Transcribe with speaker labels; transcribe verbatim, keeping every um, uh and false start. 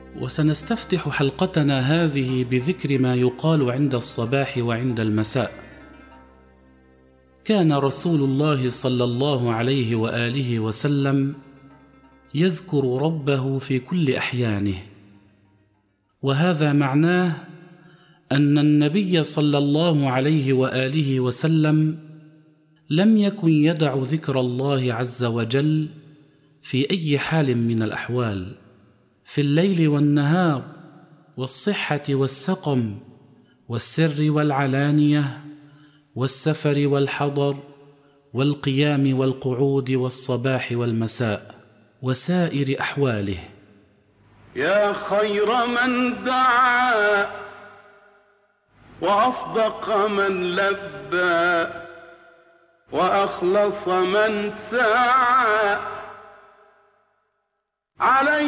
Speaker 1: وسنستفتح حلقتنا هذه بذكر ما يقال عند الصباح وعند المساء. كان رسول الله صلى الله عليه وآله وسلم يذكر ربه في كل أحيانه، وهذا معناه أن النبي صلى الله عليه وآله وسلم لم يكن يدع ذكر الله عز وجل في أي حال من الأحوال، في الليل والنهار، والصحة والسقم، والسر والعلانية، والسفر والحضر، والقيام والقعود، والصباح والمساء، وسائر أحواله.
Speaker 2: يا خير من دعا وأصدق من لبى وأخلص من سعى عليه